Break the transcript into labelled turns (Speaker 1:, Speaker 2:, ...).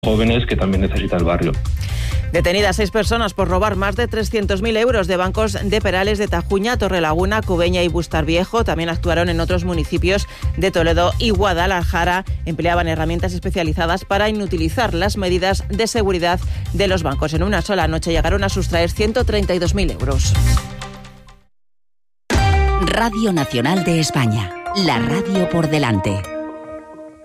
Speaker 1: jóvenes que también necesita el barrio.
Speaker 2: Detenidas 6 personas por robar más de 300.000 euros de bancos de Perales de Tajuña, Torrelaguna, Cubeña y Bustarviejo. También actuaron en otros municipios de Toledo y Guadalajara. Empleaban herramientas especializadas para inutilizar las medidas de seguridad de los bancos. En una sola noche llegaron a sustraer 132.000 euros.
Speaker 3: Radio Nacional de España. La radio por delante.